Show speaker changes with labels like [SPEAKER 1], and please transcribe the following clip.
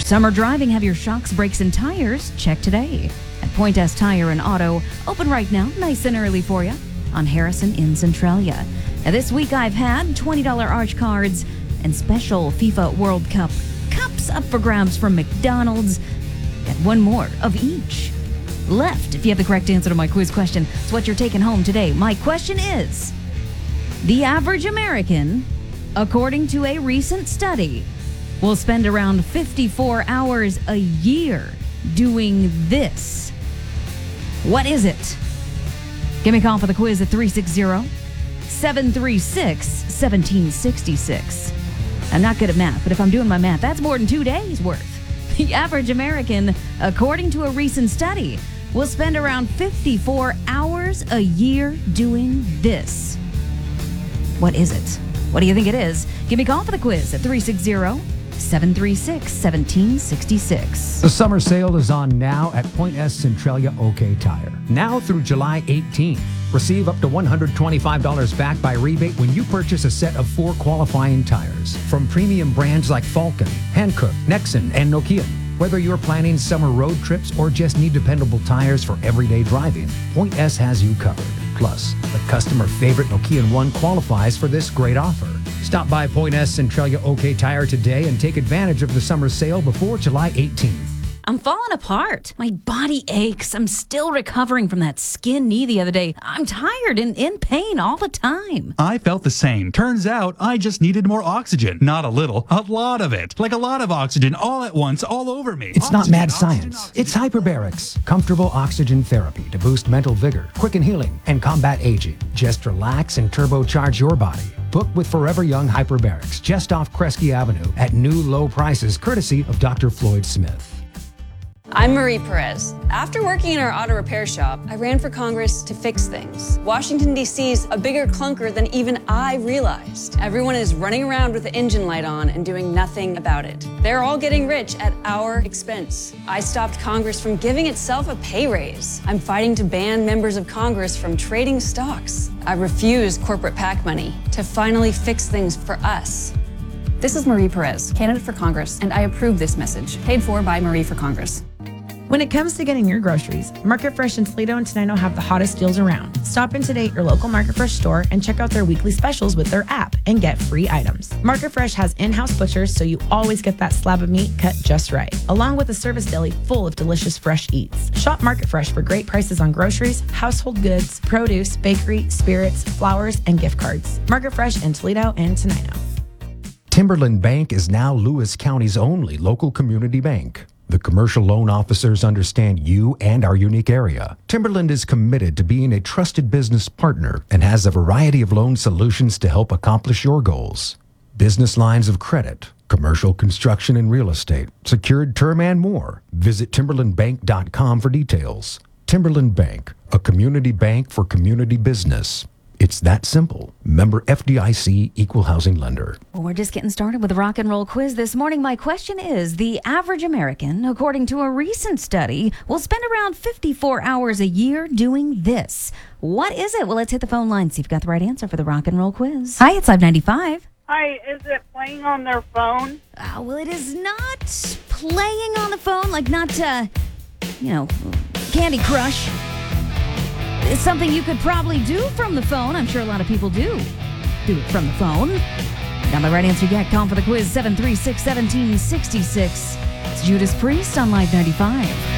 [SPEAKER 1] Summer driving, have your shocks, brakes, and tires checked today at Point S Tire and Auto. Open right now, nice and early for you on Harrison in Centralia. Now, this week I've had $20 Arch cards and special FIFA World Cup cups up for grabs from McDonald's. Got one more of each left if you have the correct answer to my quiz question. It's what you're taking home today. My question is, the average American, according to a recent study, will spend around 54 hours a year doing this. What is it? Give me a call for the quiz at 360-736-1766. I'm not good at math, but if I'm doing my math, that's more than 2 days worth. The average American, according to a recent study, will spend around 54 hours a year doing this. What is it? What do you think it is? Give me a call for the quiz at 360-736-1766.
[SPEAKER 2] The summer sale is on now at Point S Centralia OK Tire. Now through July 18th. Receive up to $125 back by rebate when you purchase a set of 4 qualifying tires from premium brands like Falcon, Hankook, Nexen, and Nokian. Whether you're planning summer road trips or just need dependable tires for everyday driving, Point S has you covered. Plus, the customer favorite Nokian One qualifies for this great offer. Stop by Point S Centralia OK Tire today and take advantage of the summer sale before July 18th.
[SPEAKER 1] I'm falling apart. My body aches. I'm still recovering from that skin knee the other day. I'm tired and in pain all the time.
[SPEAKER 3] I felt the same. Turns out I just needed more oxygen. Not a little, a lot of it. Like a lot of oxygen all at once, all over me.
[SPEAKER 2] It's not mad science. It's hyperbarics. Comfortable oxygen therapy to boost mental vigor, quicken healing, and combat aging. Just relax and turbocharge your body. Book with Forever Young Hyperbarics just off Kresge Avenue at new low prices courtesy of Dr. Floyd Smith.
[SPEAKER 4] I'm Marie Perez. After working in our auto repair shop, I ran for Congress to fix things. Washington, D.C.'s a bigger clunker than even I realized. Everyone is running around with the engine light on and doing nothing about it. They're all getting rich at our expense. I stopped Congress from giving itself a pay raise. I'm fighting to ban members of Congress from trading stocks. I refuse corporate PAC money to finally fix things for us.
[SPEAKER 5] This is Marie Perez, candidate for Congress, and I approve this message. Paid for by Marie for Congress.
[SPEAKER 6] When it comes to getting your groceries, Market Fresh in Toledo and Tenino have the hottest deals around. Stop in today at your local Market Fresh store and check out their weekly specials with their app and get free items. Market Fresh has in-house butchers, so you always get that slab of meat cut just right, along with a service deli full of delicious fresh eats. Shop Market Fresh for great prices on groceries, household goods, produce, bakery, spirits, flowers, and gift cards. Market Fresh in Toledo and Tenino.
[SPEAKER 2] Timberland Bank is now Lewis County's only local community bank. The commercial loan officers understand you and our unique area. Timberland is committed to being a trusted business partner and has a variety of loan solutions to help accomplish your goals. Business lines of credit, commercial construction and real estate, secured term and more. Visit timberlandbank.com for details. Timberland Bank, a community bank for community business. It's that simple. Member FDIC, Equal Housing Lender.
[SPEAKER 1] Well, we're just getting started with the rock and roll quiz this morning. My question is, the average American, according to a recent study, will spend around 54 hours a year doing this. What is it? Well, let's hit the phone line, see if you've got the right answer for the rock and roll quiz. Hi, it's Live 95.
[SPEAKER 7] Hi, is it playing on their phone?
[SPEAKER 1] Well, it is not playing on the phone, like not, Candy Crush. It's something you could probably do from the phone. I'm sure a lot of people do it from the phone. Got my right answer yet? Call for the quiz, 736-1766. It's Judas Priest on Live 95.